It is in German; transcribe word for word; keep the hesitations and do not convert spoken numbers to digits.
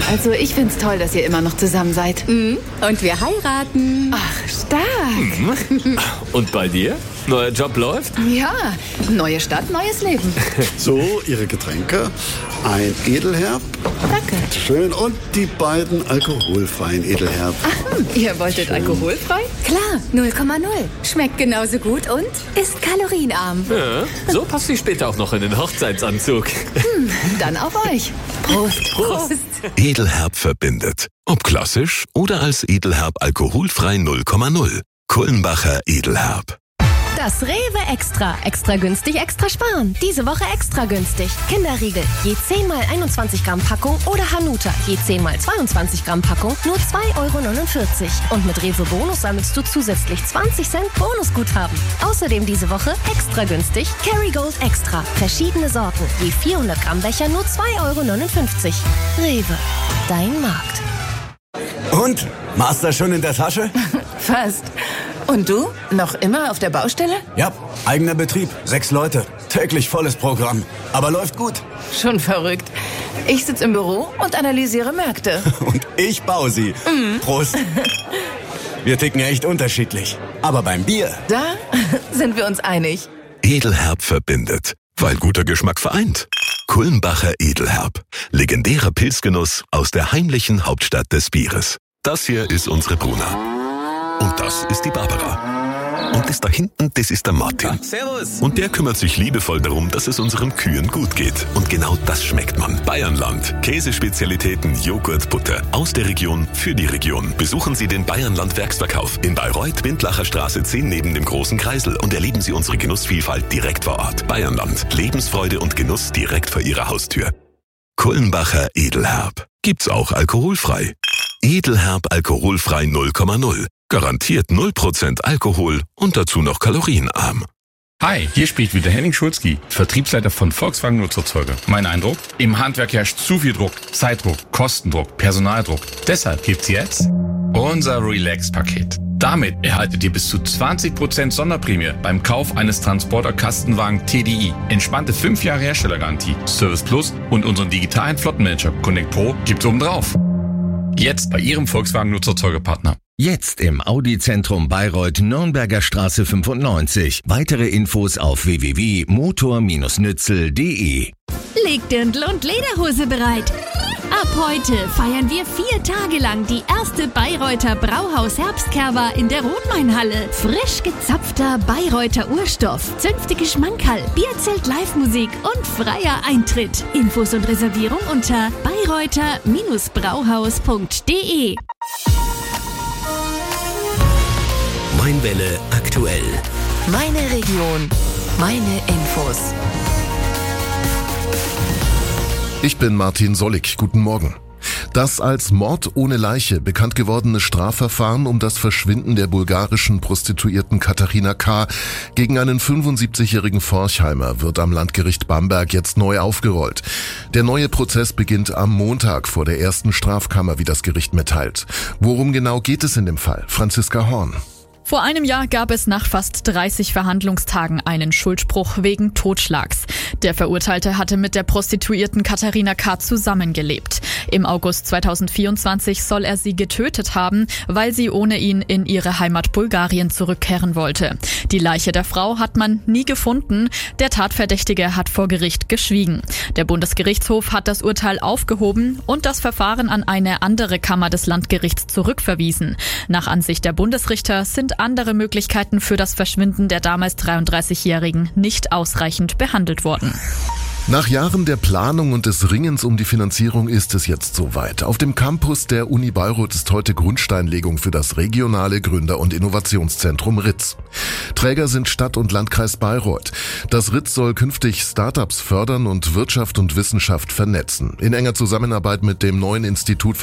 Also ich find's toll, dass ihr immer noch zusammen seid. Mhm. Und wir heiraten. Ach, stark. Mhm. Und bei dir? Neuer Job läuft? Ja, neue Stadt, neues Leben. So, Ihre Getränke. Ein Edelherb. Danke. Schön. Und die beiden alkoholfreien Edelherb. Ach, hm, ihr wolltet Schön. alkoholfrei? Klar, null Komma null. Schmeckt genauso gut und ist kalorienarm. Ja, so passt sie später auch noch in den Hochzeitsanzug. Hm, dann auf euch. Prost. Prost. Edelherb verbindet. Ob klassisch oder als Edelherb alkoholfrei null Komma null. Kullenbacher Edelherb. Das Rewe Extra. Extra günstig, extra sparen. Diese Woche extra günstig. Kinderriegel. Je zehn mal einundzwanzig Gramm Packung oder Hanuta. Je zehn mal zweiundzwanzig Gramm Packung. Nur zwei Euro neunundvierzig. Und mit Rewe Bonus sammelst du zusätzlich zwanzig Cent Bonusguthaben. Außerdem diese Woche extra günstig. Kerrygold Extra. Verschiedene Sorten. Je vierhundert Gramm Becher nur zwei Euro neunundfünfzig. Rewe. Dein Markt. Und? Master schon in der Tasche? Fast. Und du? Noch immer auf der Baustelle? Ja, eigener Betrieb, sechs Leute, täglich volles Programm, aber läuft gut. Schon verrückt. Ich sitze im Büro und analysiere Märkte. Und ich baue sie. Mhm. Prost. Wir ticken echt unterschiedlich, aber beim Bier... Da sind wir uns einig. Edelherb verbindet, weil guter Geschmack vereint. Kullenbacher Edelherb. Legendärer Pilzgenuss aus der heimlichen Hauptstadt des Bieres. Das hier ist unsere Bruna. Und das ist die Barbara. Und das da hinten, das ist der Martin. Servus. Und der kümmert sich liebevoll darum, dass es unseren Kühen gut geht. Und genau das schmeckt man. Bayernland. Käsespezialitäten, Joghurt, Butter. Aus der Region, für die Region. Besuchen Sie den Bayernland Werksverkauf in Bayreuth, Bindlacher Straße zehn neben dem Großen Kreisel und erleben Sie unsere Genussvielfalt direkt vor Ort. Bayernland. Lebensfreude und Genuss direkt vor Ihrer Haustür. Kullenbacher Edelherb. Gibt's auch alkoholfrei. Edelherb alkoholfrei null Komma null. Garantiert null Prozent Alkohol und dazu noch kalorienarm. Hi, hier spricht wieder Henning Schulzki, Vertriebsleiter von Volkswagen Nutzerzeuger. Mein Eindruck? Im Handwerk herrscht zu viel Druck, Zeitdruck, Kostendruck, Personaldruck. Deshalb gibt's jetzt unser Relax-Paket. Damit erhaltet ihr bis zu zwanzig Prozent Sonderprämie beim Kauf eines Transporter-Kastenwagen T D I. Entspannte fünf Jahre Herstellergarantie, Service Plus und unseren digitalen Flottenmanager Connect Pro gibt's obendrauf. Jetzt bei Ihrem Volkswagen Nutzerzeugerpartner. Jetzt im Audi-Zentrum Bayreuth, Nürnberger Straße fünfundneunzig. Weitere Infos auf w w w punkt motor Bindestrich nützel punkt de. Leg Dirndl und Lederhose bereit. Ab heute feiern wir vier Tage lang die erste Bayreuther Brauhaus Herbstkerwa in der Rotmeinhalle. Frisch gezapfter Bayreuther Urstoff, zünftige Schmankerl, Bierzelt Live-Musik und freier Eintritt. Infos und Reservierung unter bayreuther Brauhaus punkt de. Mainwelle aktuell. Meine Region. Meine Infos. Ich bin Martin Sollig. Guten Morgen. Das als Mord ohne Leiche bekannt gewordene Strafverfahren um das Verschwinden der bulgarischen Prostituierten Katharina K. gegen einen fünfundsiebzigjährigen Forchheimer wird am Landgericht Bamberg jetzt neu aufgerollt. Der neue Prozess beginnt am Montag vor der ersten Strafkammer, wie das Gericht mitteilt. Worum genau geht es in dem Fall? Franziska Horn. Vor einem Jahr gab es nach fast dreißig Verhandlungstagen einen Schuldspruch wegen Totschlags. Der Verurteilte hatte mit der Prostituierten Katharina K. zusammengelebt. Im August zweitausendvierundzwanzig soll er sie getötet haben, weil sie ohne ihn in ihre Heimat Bulgarien zurückkehren wollte. Die Leiche der Frau hat man nie gefunden. Der Tatverdächtige hat vor Gericht geschwiegen. Der Bundesgerichtshof hat das Urteil aufgehoben und das Verfahren an eine andere Kammer des Landgerichts zurückverwiesen. Nach Ansicht der Bundesrichter sind andere Möglichkeiten für das Verschwinden der damals dreiunddreißigjährigen nicht ausreichend behandelt worden. Nach Jahren der Planung und des Ringens um die Finanzierung ist es jetzt soweit. Auf dem Campus der Uni Bayreuth ist heute Grundsteinlegung für das regionale Gründer- und Innovationszentrum R I Z. Träger sind Stadt und Landkreis Bayreuth. Das R I Z soll künftig Startups fördern und Wirtschaft und Wissenschaft vernetzen. In enger Zusammenarbeit mit dem neuen Institut für